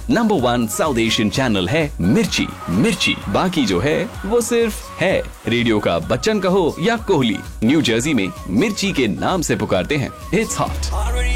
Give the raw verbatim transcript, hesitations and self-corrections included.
Number one south Asian channel है मिर्ची। मिर्ची, बाकी जो है वो सिर्फ है। रेडियो का बच्चन कहो या कोहली, न्यू जर्सी में मिर्ची के नाम से पुकारते हैं। It's hot.